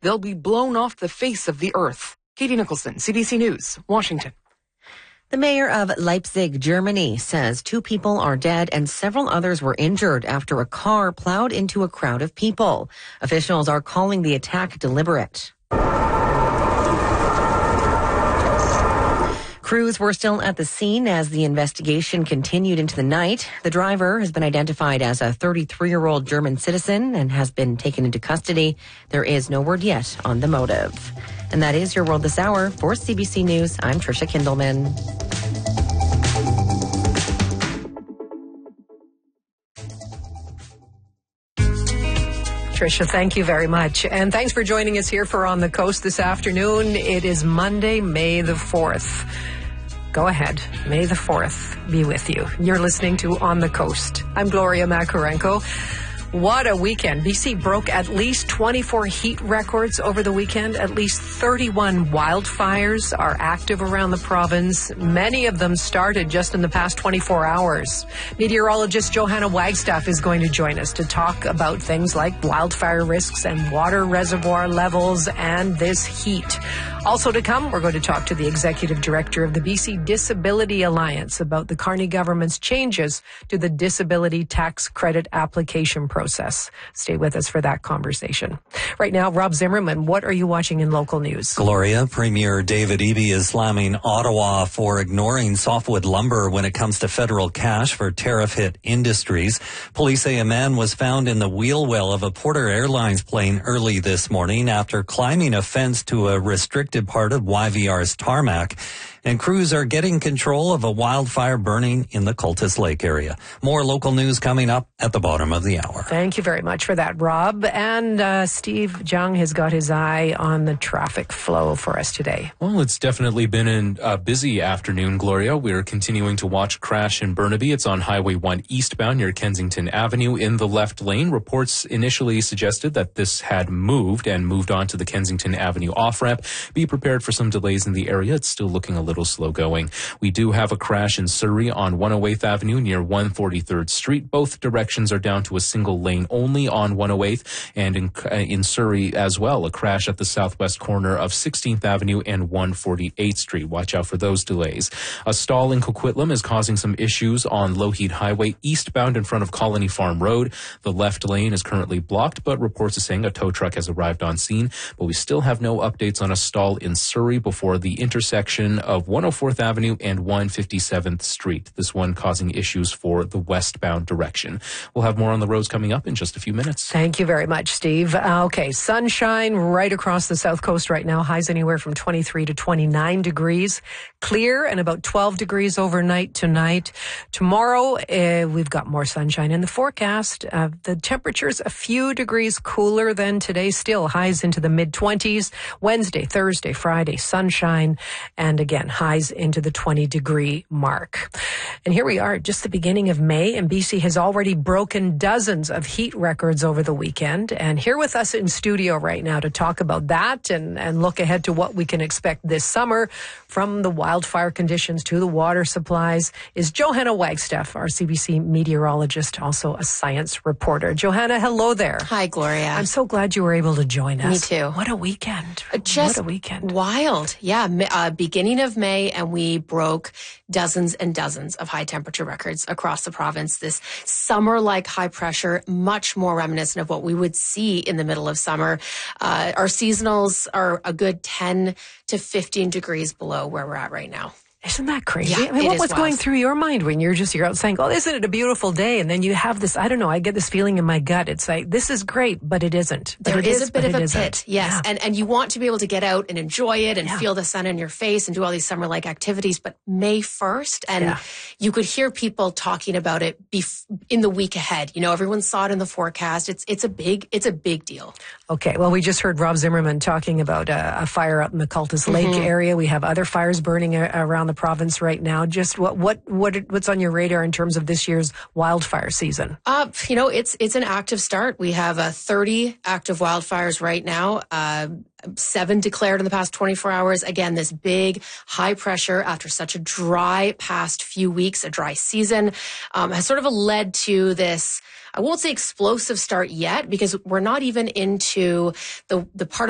they'll be blown off the face of the earth. Katie Nicholson, CBC News, Washington. The mayor of Leipzig, Germany, says 2 people are dead and several others were injured after a car plowed into a crowd of people. Officials are calling the attack deliberate. Crews were still at the scene as the investigation continued into the night. The driver has been identified as a 33-year-old German citizen and has been taken into custody. There is no word yet on the motive. And that is your World This Hour. For CBC News, I'm Tricia Kindelman. Tricia, thank you very much. And thanks for joining us here for On the Coast this afternoon. It is Monday, May the 4th. Go ahead. May the 4th be with you. You're listening to On the Coast. I'm Gloria Makarenko. What a weekend. BC broke at least 24 heat records over the weekend. At least 31 wildfires are active around the province. Many of them started just in the past 24 hours. Meteorologist Johanna Wagstaff is going to join us to talk about things like wildfire risks and water reservoir levels and this heat. Also to come, we're going to talk to the executive director of the BC Disability Alliance about the Carney government's changes to the disability tax credit application process. Stay with us for that conversation. Right now, Rob Zimmerman, what are you watching in local news? Gloria, Premier David Eby is slamming Ottawa for ignoring softwood lumber when it comes to federal cash for tariff-hit industries. Police say a man was found in the wheel well of a Porter Airlines plane early this morning after climbing a fence to a restricted part of YVR's tarmac. And crews are getting control of a wildfire burning in the Cultus Lake area. More local news coming up at the bottom of the hour. Thank you very much for that, Rob. And Steve Jung has got his eye on the traffic flow for us today. Well, it's definitely been a busy afternoon, Gloria. We're continuing to watch a crash in Burnaby. It's on Highway 1 eastbound near Kensington Avenue in the left lane. Reports initially suggested that this had moved on to the Kensington Avenue off-ramp. Be prepared for some delays in the area. It's still looking a little slow going. We do have a crash in Surrey on 108th Avenue near 143rd Street. Both directions are down to a single lane only on 108th, and in Surrey as well, a crash at the southwest corner of 16th Avenue and 148th Street. Watch out for those delays. A stall in Coquitlam is causing some issues on Lougheed Highway eastbound in front of Colony Farm Road. The left lane is currently blocked, but reports are saying a tow truck has arrived on scene. But we still have no updates on a stall in Surrey before the intersection of 104th Avenue and 157th Street. This one causing issues for the westbound direction. We'll have more on the roads coming up in just a few minutes. Thank you very much, Steve. Okay, sunshine right across the south coast right now. Highs anywhere from 23 to 29 degrees. Clear and about 12 degrees overnight tonight. Tomorrow, we've got more sunshine in the forecast. The temperature's a few degrees cooler than today. Still highs into the mid-20s. Wednesday, Thursday, Friday, sunshine. And again, highs into the 20-degree mark. And here we are, just the beginning of May, and BC has already broken dozens of heat records over the weekend. And here with us in studio right now to talk about that and look ahead to what we can expect this summer, from the wildfire conditions to the water supplies, is Johanna Wagstaff, our CBC meteorologist, also a science reporter. Johanna, hello there. Hi, Gloria. I'm so glad you were able to join us. Me too. What a weekend. Just what a weekend. Wild. Yeah. Beginning of May, and we broke dozens and dozens of high temperature records across the province. This summer-like high pressure, much more reminiscent of what we would see in the middle of summer. Our seasonals are a good 10 to 15 degrees below where we're at right now. Isn't that crazy? Yeah, I mean, what was wild. going through your mind when you're out saying, oh, isn't it a beautiful day? And then you have this, I don't know, I get this feeling in my gut. It's like, this is great, but it isn't. There is a bit of a pit, yes. Yeah. And you want to be able to get out and enjoy it and feel the sun in your face and do all these summer-like activities. But May 1st, and you could hear people talking about it in the week ahead. You know, everyone saw it in the forecast. It's a big deal. Okay, well, we just heard Rob Zimmerman talking about a fire out in the Cultus Lake area. We have other fires burning around the province right now. Just what's on your radar in terms of this year's wildfire season? You know, it's an active start. We have 30 active wildfires right now. 7 declared in the past 24 hours. Again, this big high pressure after such a dry past few weeks, a dry season, has sort of led to this, I won't say explosive start yet, because we're not even into the part of